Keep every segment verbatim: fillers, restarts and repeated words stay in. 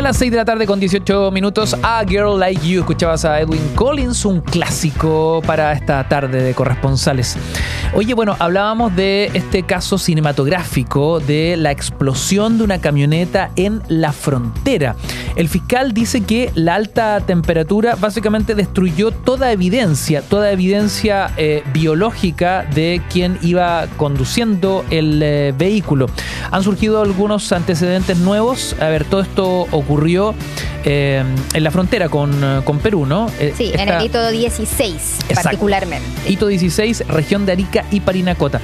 las seis de la tarde con dieciocho minutos. A Girl Like You. Escuchabas a Edwyn Collins, un clásico para esta tarde de corresponsales. Oye, bueno, hablábamos de este caso cinematográfico de la explosión de una camioneta en la frontera. El fiscal dice que la alta temperatura básicamente destruyó toda evidencia, toda evidencia eh, biológica de quien iba conduciendo el eh, vehículo. Han surgido algunos antecedentes nuevos. A ver, todo esto ocurrió eh, en la frontera con, con Perú, ¿no? Sí, Esta, en el hito dieciséis, exacto, particularmente. Hito dieciséis, región de Arica y Parinacota.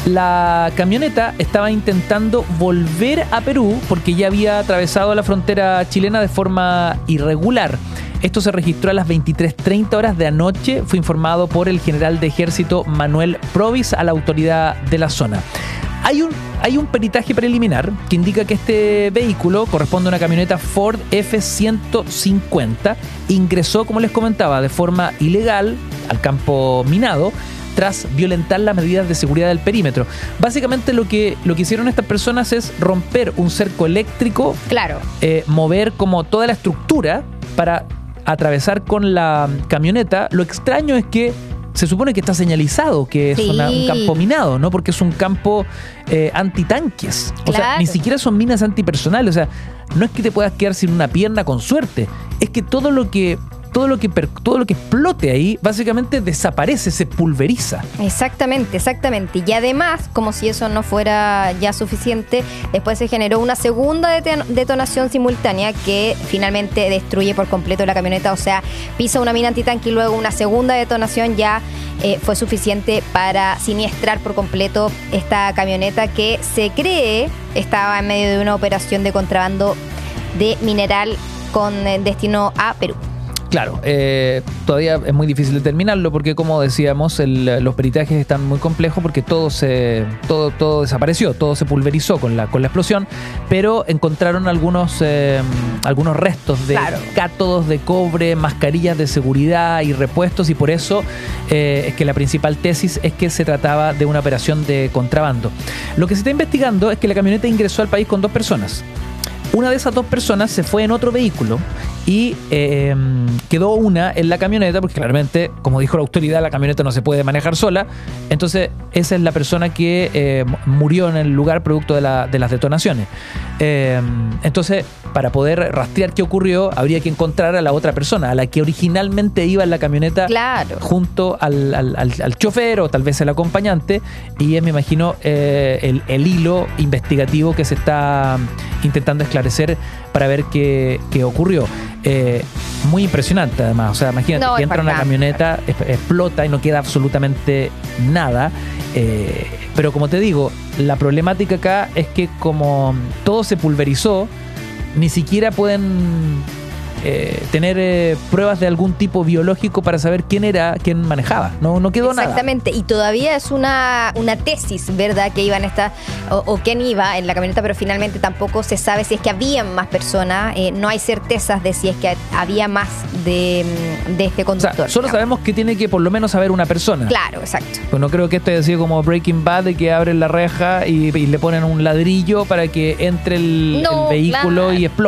La camioneta estaba intentando volver a Perú porque ya había atravesado la frontera chilena de forma irregular. Esto se registró a las veintitrés treinta horas de anoche. Fue informado por el general de ejército Manuel Provis a la autoridad de la zona. Hay un, hay un peritaje preliminar que indica que este vehículo corresponde a una camioneta Ford F ciento cincuenta. Ingresó, como les comentaba, de forma ilegal al campo minado tras violentar las medidas de seguridad del perímetro. Básicamente lo que, lo que hicieron estas personas es romper un cerco eléctrico, claro, eh, mover como toda la estructura para atravesar con la camioneta. Lo extraño es que se supone que está señalizado que es sí. una, un campo minado, ¿no? Porque es un campo eh, antitanques. O claro. sea, ni siquiera son minas antipersonales. O sea, no es que te puedas quedar sin una pierna con suerte. Es que todo lo que todo lo que todo lo que explote ahí básicamente desaparece, se pulveriza. Exactamente, exactamente. Y además, como si eso no fuera ya suficiente, después se generó una segunda detonación simultánea que finalmente destruye por completo la camioneta. O sea, pisa una mina antitanque y luego una segunda detonación ya eh, fue suficiente para siniestrar por completo esta camioneta que se cree estaba en medio de una operación de contrabando de mineral con destino a Perú. Claro, eh, todavía es muy difícil determinarlo porque, como decíamos, el, los peritajes están muy complejos porque todo se todo todo desapareció, todo se pulverizó con la con la explosión, pero encontraron algunos eh, algunos restos de claro. cátodos de cobre, mascarillas de seguridad y repuestos, y por eso eh, es que la principal tesis es que se trataba de una operación de contrabando. Lo que se está investigando es que la camioneta ingresó al país con dos personas. Una de esas dos personas se fue en otro vehículo y eh, quedó una en la camioneta, porque claramente, como dijo la autoridad, la camioneta no se puede manejar sola. Entonces, esa es la persona que eh, murió en el lugar producto de, la, de las detonaciones. Eh, entonces, para poder rastrear qué ocurrió, habría que encontrar a la otra persona, a la que originalmente iba en la camioneta, claro, junto al, al, al, al chofer o tal vez el acompañante. Y es, me imagino, eh, el, el hilo investigativo que se está intentando esclarecer para ver qué, qué ocurrió. Eh, muy impresionante, además. O sea, imagínate, no, que entra una camioneta, explota y no queda absolutamente nada. Eh, pero como te digo, la problemática acá es que como todo se pulverizó, ni siquiera pueden eh, tener eh, pruebas de algún tipo biológico para saber quién era, quién manejaba. No, no quedó nada. Exactamente, y todavía es una, una tesis, ¿verdad? Que iban esta, o, o quién iba en la camioneta, pero finalmente tampoco se sabe si es que habían más personas. Eh, no hay certezas de si es que había más de, de este conductor. O sea, solo digamos. sabemos que tiene que por lo menos haber una persona. Claro, exacto. Pues no creo que esto haya sido como Breaking Bad, de que abren la reja y, y le ponen un ladrillo para que entre el, no, el vehículo claro. y explote.